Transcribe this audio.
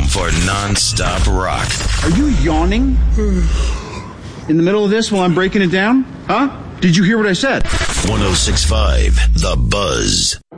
for non-stop rock. Are you yawning? In the middle of this while I'm breaking it down? Huh? Did you hear what I said? 106.5 The Buzz.